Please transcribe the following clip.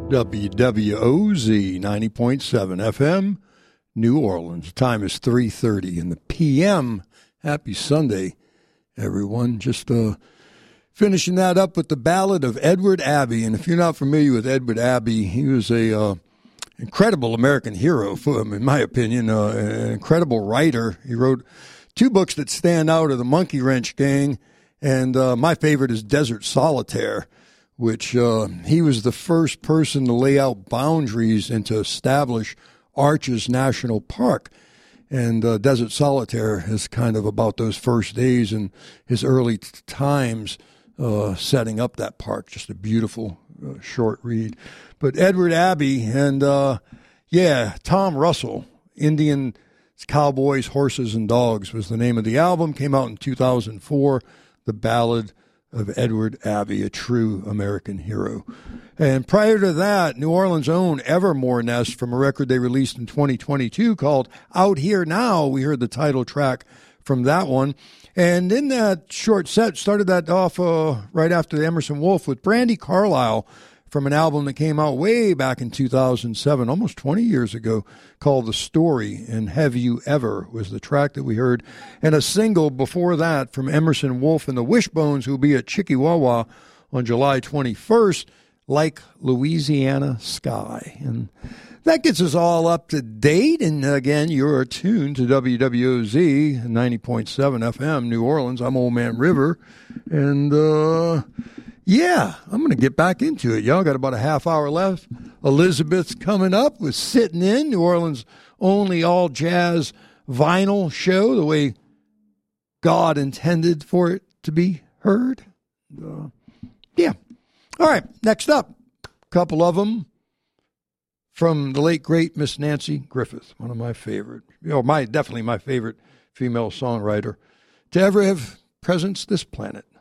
WWOZ 90.7 FM, New Orleans. The time is 3:30 in the p.m. Happy Sunday, everyone. Just finishing that up with the Ballad of Edward Abbey. And if you're not familiar with Edward Abbey, he was a incredible American hero, in my opinion, an incredible writer. He wrote two books that stand out of the Monkey Wrench Gang, and my favorite is Desert Solitaire, which he was the first person to lay out boundaries and to establish Arches National Park. And Desert Solitaire is kind of about those first days and his early times setting up that park. Just a beautiful short read. But Edward Abbey and, Tom Russell, Indian Cowboys, Horses, and Dogs was the name of the album. Came out in 2004, The Ballad of Edward Abbey, a true American hero. And prior to that, New Orleans' own Evermore Nest, from a record they released in 2022 called Out Here Now. We heard the title track from that one. And in that short set, started that off right after the Emerson Wolf with Brandi Carlile from an album that came out way back in 2007, almost 20 years ago, called The Story, and Have You Ever was the track that we heard. And a single before that from Emerson Wolf and the Wishbones, who will be at Chikiwawa on July 21st, Like Louisiana Sky. And that gets us all up to date. And again, you're tuned to WWOZ 90.7 FM, New Orleans. I'm Old Man River. And, I'm going to get back into it. Y'all got about a half hour left. Elizabeth's coming up with Sitting In, New Orleans' only all-jazz vinyl show, the way God intended for it to be heard. All right, next up, a couple of them from the late, great Miss Nancy Griffith, one of my favorite, definitely my favorite female songwriter to ever have presenced this planet.